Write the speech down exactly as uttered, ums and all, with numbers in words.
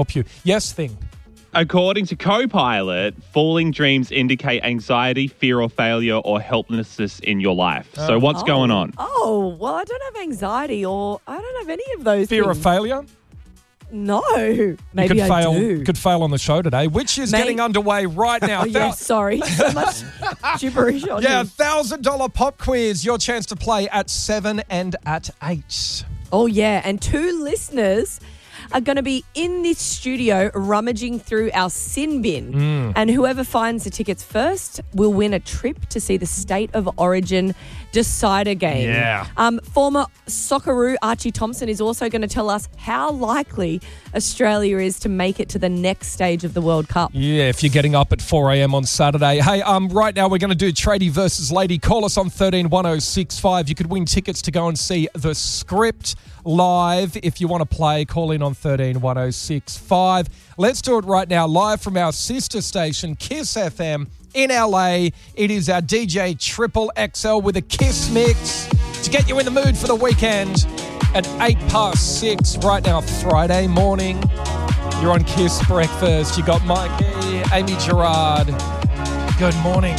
help you. Yes, thing. According to Copilot, falling dreams indicate anxiety, fear or failure, or helplessness in your life. So what's Oh. going on? Oh, well, I don't have anxiety or I don't have any of those Fear things. of failure? No. You Maybe could I fail, do. could fail on the show today, which is May- getting underway right now. Oh, yeah, sorry. So much gibberish on Yeah, you. one thousand dollars pop quiz. Your chance to play at seven and at eight. Oh, yeah. And two listeners are going to be in this studio rummaging through our sin bin. Mm. And whoever finds the tickets first will win a trip to see the State of Origin decider game. Yeah. Um, former Socceroo Archie Thompson is also going to tell us how likely Australia is to make it to the next stage of the World Cup. Yeah, if you're getting up at four a.m. on Saturday. Hey, um, right now we're going to do Tradie versus Lady. Call us on thirteen one oh six five. You could win tickets to go and see The Script live. If you want to play, call in on thirteen one oh six five. Let's do it right now, live from our sister station, Kiss F M in L A. It is our D J Triple X L with a Kiss mix to get you in the mood for the weekend at eight past six right now, Friday morning. You're on Kiss Breakfast. You got Mikey, Amy Gerard. Good morning.